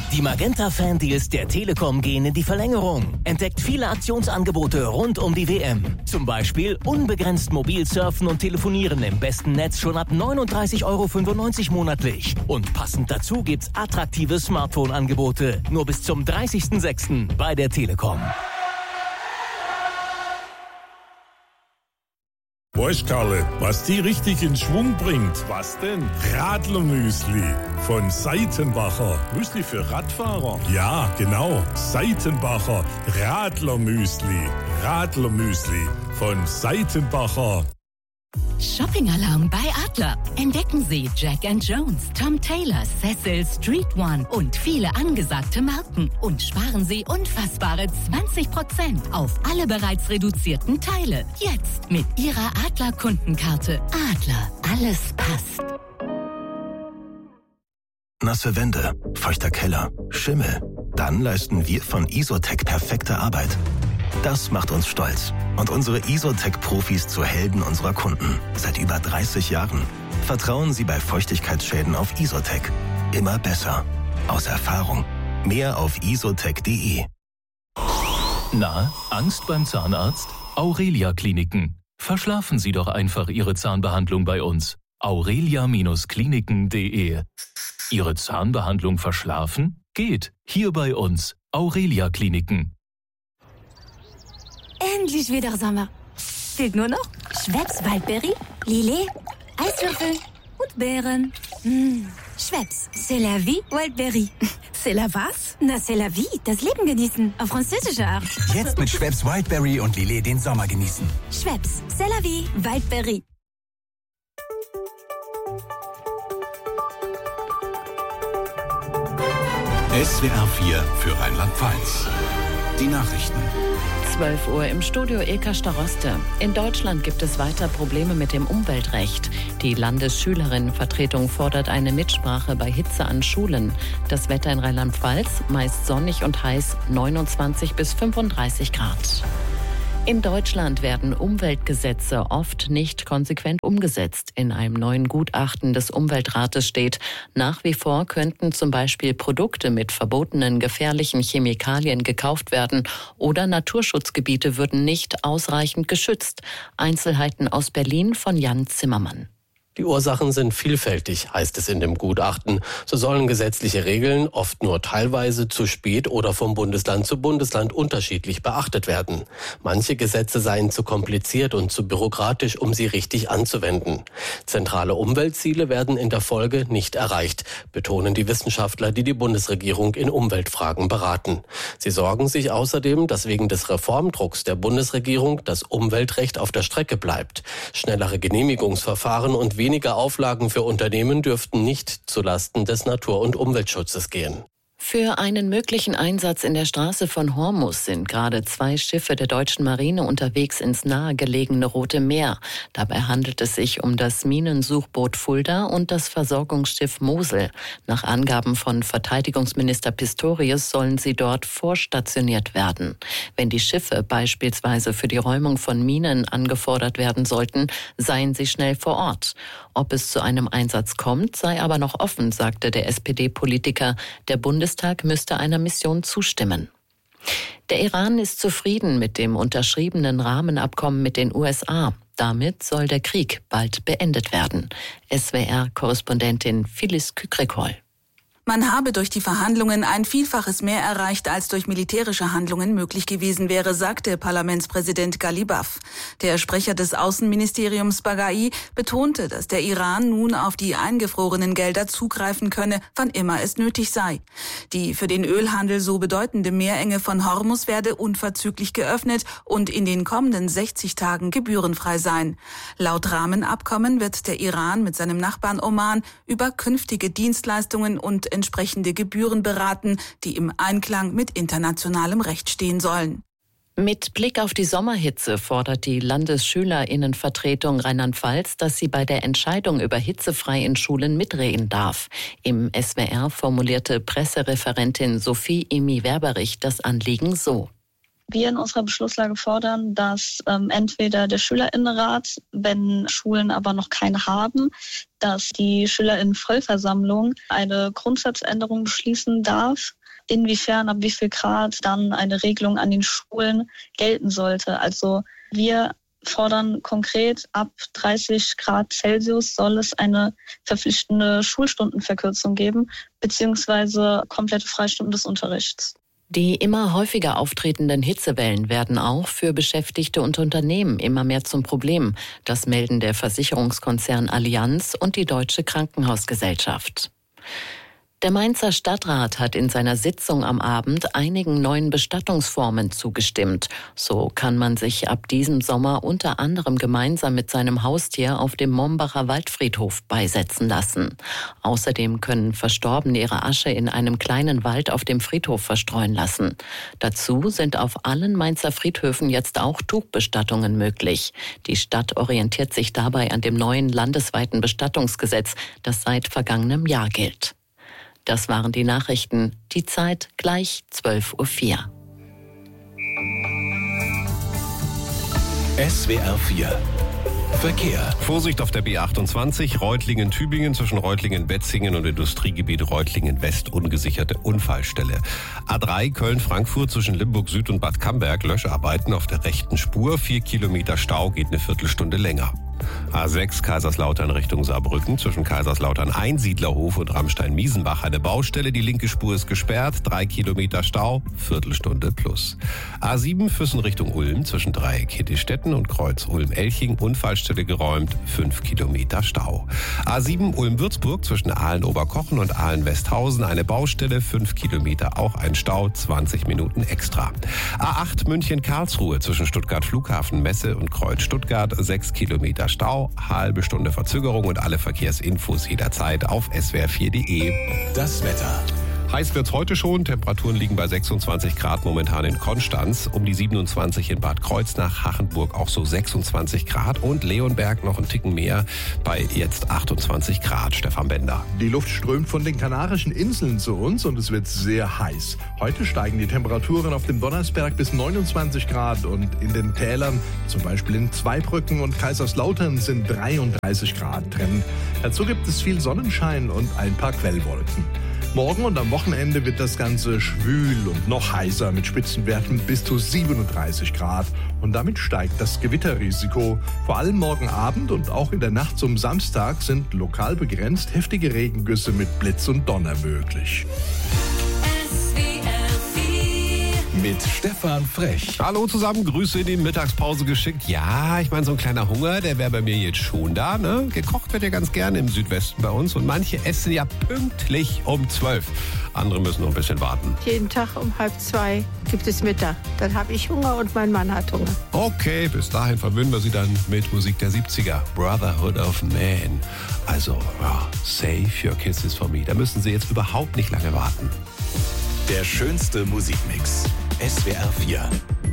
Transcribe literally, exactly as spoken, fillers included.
Die Magenta-Fan-Deals der Telekom gehen in die Verlängerung. Entdeckt viele Aktionsangebote rund um die W M. Zum Beispiel unbegrenzt mobil surfen und telefonieren im besten Netz schon ab neununddreißig Euro fünfundneunzig monatlich. Und passend dazu gibt's attraktive Smartphone-Angebote. Nur bis zum dreißigsten sechsten bei der Telekom. Weißt Karle, was die richtig in Schwung bringt? Was denn? Radlermüsli von Seitenbacher. Müsli für Radfahrer? Ja, genau. Seitenbacher Radlermüsli. Radlermüsli von Seitenbacher. Shopping-Alarm bei Adler. Entdecken Sie Jack and Jones, Tom Taylor, Cecil, Street One und viele angesagte Marken. Und sparen Sie unfassbare zwanzig Prozent auf alle bereits reduzierten Teile. Jetzt mit Ihrer Adler-Kundenkarte. Adler, alles passt. Nasse Wände, feuchter Keller, Schimmel. Dann leisten wir von Isotec perfekte Arbeit. Das macht uns stolz und unsere Isotec-Profis zu Helden unserer Kunden. Seit über dreißig Jahren. Vertrauen Sie bei Feuchtigkeitsschäden auf Isotec. Immer besser. Aus Erfahrung. Mehr auf isotec punkt de. Na, Angst beim Zahnarzt? Aurelia Kliniken. Verschlafen Sie doch einfach Ihre Zahnbehandlung bei uns. aurelia Kliniken punkt de. Ihre Zahnbehandlung verschlafen? Geht. Hier bei uns. Aurelia Kliniken. Endlich wieder Sommer. Fehlt nur noch Schweppes Waldbeere, Lillet, Eiswürfel und Beeren. Mmh. Schweppes, c'est la vie, Waldbeere. C'est la was? Na, c'est la vie, das Leben genießen. Auf französische Art. Jetzt mit Schweppes Wildberry und Lillet den Sommer genießen. Schweppes, c'est la vie, Waldbeere. S W R vier für Rheinland-Pfalz. Die Nachrichten. zwölf Uhr im Studio Ilka Staroste. In Deutschland gibt es weiter Probleme mit dem Umweltrecht. Die Landesschülerinnenvertretung fordert eine Mitsprache bei Hitze an Schulen. Das Wetter in Rheinland-Pfalz meist sonnig und heiß, neunundzwanzig bis fünfunddreißig Grad. In Deutschland werden Umweltgesetze oft nicht konsequent umgesetzt. In einem neuen Gutachten des Umweltrates steht, nach wie vor könnten zum Beispiel Produkte mit verbotenen gefährlichen Chemikalien gekauft werden oder Naturschutzgebiete würden nicht ausreichend geschützt. Einzelheiten aus Berlin von Jan Zimmermann. Die Ursachen sind vielfältig, heißt es in dem Gutachten. So sollen gesetzliche Regeln oft nur teilweise zu spät oder vom Bundesland zu Bundesland unterschiedlich beachtet werden. Manche Gesetze seien zu kompliziert und zu bürokratisch, um sie richtig anzuwenden. Zentrale Umweltziele werden in der Folge nicht erreicht, betonen die Wissenschaftler, die die Bundesregierung in Umweltfragen beraten. Sie sorgen sich außerdem, dass wegen des Reformdrucks der Bundesregierung das Umweltrecht auf der Strecke bleibt. Schnellere Genehmigungsverfahren und weniger Auflagen für Unternehmen dürften nicht zulasten des Natur- und Umweltschutzes gehen. Für einen möglichen Einsatz in der Straße von Hormuz sind gerade zwei Schiffe der deutschen Marine unterwegs ins nahegelegene Rote Meer. Dabei handelt es sich um das Minensuchboot Fulda und das Versorgungsschiff Mosel. Nach Angaben von Verteidigungsminister Pistorius sollen sie dort vorstationiert werden. Wenn die Schiffe beispielsweise für die Räumung von Minen angefordert werden sollten, seien sie schnell vor Ort. Ob es zu einem Einsatz kommt, sei aber noch offen, sagte der S P D-Politiker. Der Bundestag müsste einer Mission zustimmen. Der Iran ist zufrieden mit dem unterschriebenen Rahmenabkommen mit den U S A. Damit soll der Krieg bald beendet werden. S W R-Korrespondentin Phyllis Kükrekol. Man habe durch die Verhandlungen ein Vielfaches mehr erreicht, als durch militärische Handlungen möglich gewesen wäre, sagte Parlamentspräsident Ghalibaf. Der Sprecher des Außenministeriums Baghai betonte, dass der Iran nun auf die eingefrorenen Gelder zugreifen könne, wann immer es nötig sei. Die für den Ölhandel so bedeutende Meerenge von Hormuz werde unverzüglich geöffnet und in den kommenden sechzig Tagen gebührenfrei sein. Laut Rahmenabkommen wird der Iran mit seinem Nachbarn Oman über künftige Dienstleistungen und entsprechende Gebühren beraten, die im Einklang mit internationalem Recht stehen sollen. Mit Blick auf die Sommerhitze fordert die Landesschülerinnenvertretung Rheinland-Pfalz, dass sie bei der Entscheidung über hitzefrei in Schulen mitreden darf. Im S W R formulierte Pressereferentin Sophie Emi Werberich das Anliegen so. Wir in unserer Beschlusslage fordern, dass ähm, entweder der Schülerinnenrat, wenn Schulen aber noch keine haben, dass die Schülerinnenvollversammlung eine Grundsatzänderung beschließen darf, inwiefern, ab wie viel Grad dann eine Regelung an den Schulen gelten sollte. Also wir fordern konkret, ab dreißig Grad Celsius soll es eine verpflichtende Schulstundenverkürzung geben, beziehungsweise komplette Freistunden des Unterrichts. Die immer häufiger auftretenden Hitzewellen werden auch für Beschäftigte und Unternehmen immer mehr zum Problem. Das melden der Versicherungskonzern Allianz und die Deutsche Krankenhausgesellschaft. Der Mainzer Stadtrat hat in seiner Sitzung am Abend einigen neuen Bestattungsformen zugestimmt. So kann man sich ab diesem Sommer unter anderem gemeinsam mit seinem Haustier auf dem Mombacher Waldfriedhof beisetzen lassen. Außerdem können Verstorbene ihre Asche in einem kleinen Wald auf dem Friedhof verstreuen lassen. Dazu sind auf allen Mainzer Friedhöfen jetzt auch Tuchbestattungen möglich. Die Stadt orientiert sich dabei an dem neuen landesweiten Bestattungsgesetz, das seit vergangenem Jahr gilt. Das waren die Nachrichten. Die Zeit gleich zwölf Uhr vier. S W R vier Verkehr. Vorsicht auf der B achtundzwanzig, Reutlingen-Tübingen zwischen Reutlingen-Betzingen und Industriegebiet Reutlingen-West, ungesicherte Unfallstelle. A drei Köln-Frankfurt zwischen Limburg Süd und Bad Camberg, Löscharbeiten auf der rechten Spur, vier Kilometer Stau, geht eine Viertelstunde länger. A sechs Kaiserslautern Richtung Saarbrücken zwischen Kaiserslautern Einsiedlerhof und Ramstein-Miesenbach eine Baustelle. Die linke Spur ist gesperrt, drei Kilometer Stau, Viertelstunde plus. A sieben Füssen Richtung Ulm zwischen Dreieck Hittistetten und Kreuz Ulm-Elching, Unfallstelle geräumt, fünf Kilometer Stau. A sieben Ulm-Würzburg zwischen Aalen-Oberkochen und Aalen-Westhausen eine Baustelle, fünf Kilometer, auch ein Stau, zwanzig Minuten extra. A acht München-Karlsruhe zwischen Stuttgart Flughafen Messe und Kreuz Stuttgart, sechs Kilometer Stau, halbe Stunde Verzögerung und alle Verkehrsinfos jederzeit auf S W R vier Punkt de. Das Wetter. Heiß wird's heute schon. Temperaturen liegen bei sechsundzwanzig Grad momentan in Konstanz, um die siebenundzwanzig in Bad Kreuznach, Hachenburg auch so sechsundzwanzig Grad und Leonberg noch einen Ticken mehr bei jetzt achtundzwanzig Grad. Stefan Bender. Die Luft strömt von den Kanarischen Inseln zu uns und es wird sehr heiß. Heute steigen die Temperaturen auf dem Donnersberg bis neunundzwanzig Grad und in den Tälern, zum Beispiel in Zweibrücken und Kaiserslautern, sind dreiunddreißig Grad drin. Dazu gibt es viel Sonnenschein und ein paar Quellwolken. Morgen und am Wochenende wird das Ganze schwül und noch heißer mit Spitzenwerten bis zu siebenunddreißig Grad. Und damit steigt das Gewitterrisiko. Vor allem morgen Abend und auch in der Nacht zum Samstag sind lokal begrenzt heftige Regengüsse mit Blitz und Donner möglich. Mit Stefan Frech. Hallo zusammen, Grüße in die Mittagspause geschickt. Ja, ich meine, so ein kleiner Hunger, der wäre bei mir jetzt schon da. Ne? Gekocht wird ja ganz gerne im Südwesten bei uns und manche essen ja pünktlich um zwölf. Andere müssen noch ein bisschen warten. Jeden Tag um halb zwei gibt es Mittag. Dann habe ich Hunger und mein Mann hat Hunger. Okay, bis dahin verwöhnen wir Sie dann mit Musik der siebziger. Brotherhood of Man. Also, ja, Save Your Kisses for Me. Da müssen Sie jetzt überhaupt nicht lange warten. Der schönste Musikmix. S W R vier.